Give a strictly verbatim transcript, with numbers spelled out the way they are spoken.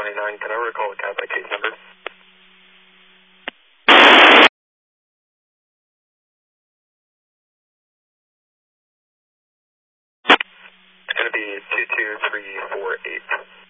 twenty-nine, can I recall the CAD by case number? It's going to be two two three four eight.